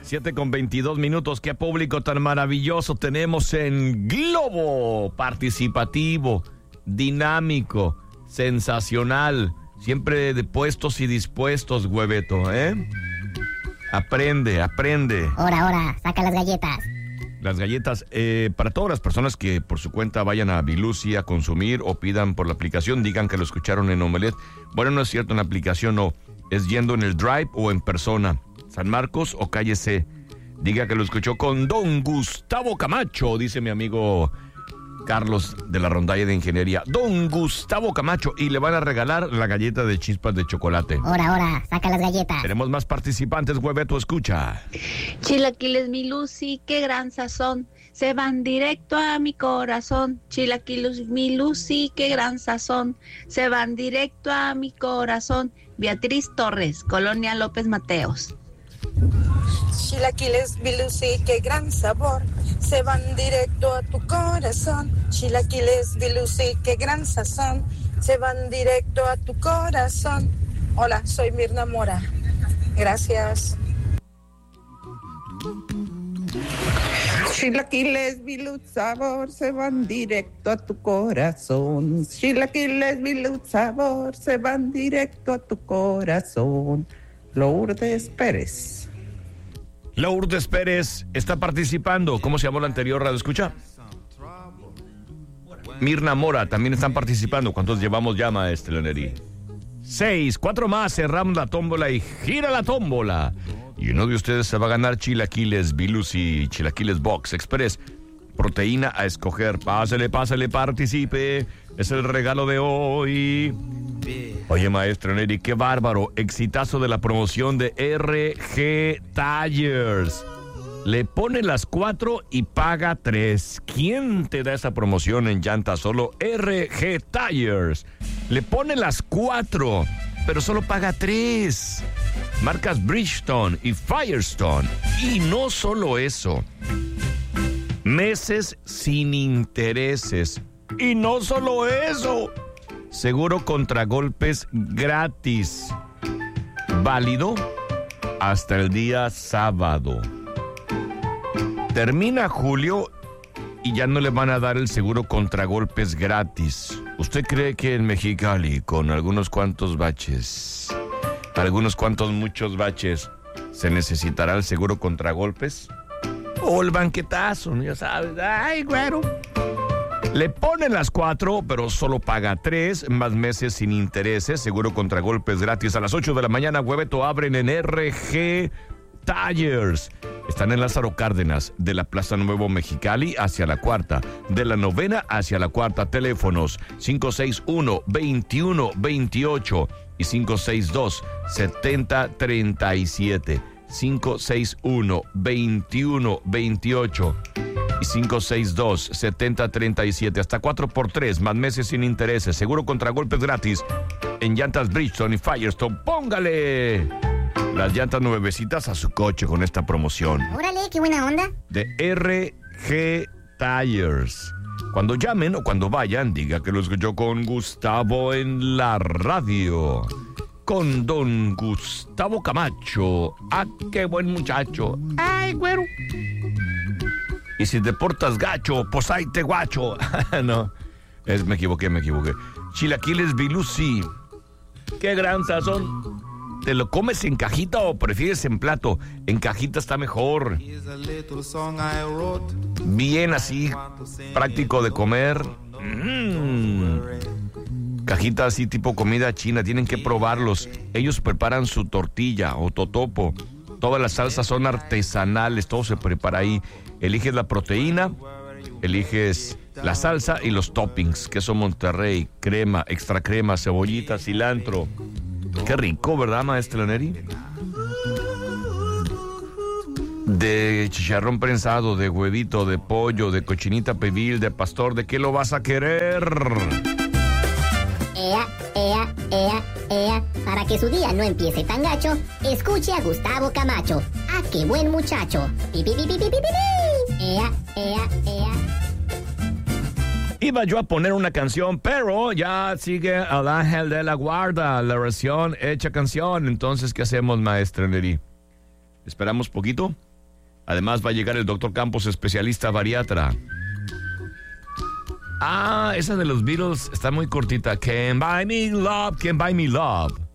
7:22. Qué público tan maravilloso tenemos en Globo. Participativo, dinámico, sensacional. Siempre de puestos y dispuestos, Hueveto, ¿eh? Aprende. Ahora, saca las galletas. Las galletas, para todas las personas que por su cuenta vayan a Bilusi a consumir o pidan por la aplicación, digan que lo escucharon en Omelet. Bueno, no es cierto, en la aplicación no. Es yendo en el Drive o en persona. San Marcos o Calle C. Diga que lo escuchó con Don Gustavo Camacho, dice mi amigo Carlos de la Rondalla de Ingeniería. Don Gustavo Camacho, y le van a regalar la galleta de chispas de chocolate. Ahora, saca las galletas. Tenemos más participantes, Hueveto, escucha. Chilaquiles mi Lucy, qué gran sazón, se van directo a mi corazón. Chilaquiles mi Lucy, qué gran sazón, se van directo a mi corazón. Beatriz Torres, Colonia López Mateos. Chilaquiles Bilusi, qué gran sabor, se van directo a tu corazón. Chilaquiles Bilusi, qué gran sazón, se van directo a tu corazón. Hola, soy Mirna Mora. Gracias. Chilaquiles Bilut sabor, se van directo a tu corazón. Chilaquiles Bilut sabor, se van directo a tu corazón. Lourdes Pérez. Lourdes Pérez está participando. ¿Cómo se llamó la anterior radio escucha? Mirna Mora también están participando. ¿Cuántos llevamos ya, maestro Neri? 6, 4 más, cerramos la tómbola y gira la tómbola. Y uno de ustedes se va a ganar chilaquiles Bilusi, chilaquiles Box Express. Proteína a escoger. Pásale, participe. Es el regalo de hoy. Oye, maestro Neri, qué bárbaro. Exitazo de la promoción de RG Tires. Le pone las 4 y paga 3. ¿Quién te da esa promoción en llantas? Solo RG Tires. Le pone las 4, pero solo paga 3. Marcas Bridgestone y Firestone. Y no solo eso. Meses sin intereses. Y no solo eso. Seguro contra golpes gratis. Válido hasta el día sábado. Termina julio y ya no le van a dar el seguro contra golpes gratis. ¿Usted cree que en Mexicali, con algunos cuantos baches, muchos baches, se necesitará el seguro contra golpes? O el banquetazo, ya sabes. Ay, güero. Le ponen las 4, pero solo paga 3, más meses sin intereses, seguro contra golpes gratis. A las 8 de la mañana, Hueveto, abren en RG Tires. Están en Lázaro Cárdenas, de la Plaza Nuevo Mexicali hacia la Cuarta, de la Novena hacia la Cuarta. Teléfonos 561-2128 y 562-7037. 561-2128 y 562-7037. Hasta 4x3, más meses sin intereses, seguro contra golpes gratis en llantas Bridgestone y Firestone. ¡Póngale las llantas nuevecitas a su coche con esta promoción! Órale, qué buena onda. De RG Tires. Cuando llamen o cuando vayan, diga que lo escuchó con Gustavo en la radio. Con Don Gustavo Camacho. ¡Ah, qué buen muchacho! ¡Ay, güero! Y si te portas gacho, pues ahí te guacho. No, me equivoqué. Chilaquiles Bilusi. ¡Qué gran sazón! ¿Te lo comes en cajita o prefieres en plato? En cajita está mejor. Bien así, práctico de comer. Cajita así tipo comida china, tienen que probarlos. Ellos preparan su tortilla o totopo. Todas las salsas son artesanales, todo se prepara ahí. Eliges la proteína, eliges la salsa y los toppings, queso Monterrey, crema, extra crema, cebollita, cilantro. Qué rico, ¿verdad, maestra Neri? De chicharrón prensado, de huevito, de pollo, de cochinita pibil, de pastor. ¿De qué lo vas a querer? Para que su día no empiece tan gacho, escuche a Gustavo Camacho. ¡Ah, qué buen muchacho! ¡Pi, pi, pi, pi, pi, pi, pi! Iba yo a poner una canción, pero ya sigue al ángel de la guarda, la oración hecha canción. Entonces, ¿qué hacemos, maestra Neri? ¿Esperamos poquito? Además va a llegar el doctor Campos, especialista bariatra. Esa de los Beatles está muy cortita. Can't buy me love, can't buy me love.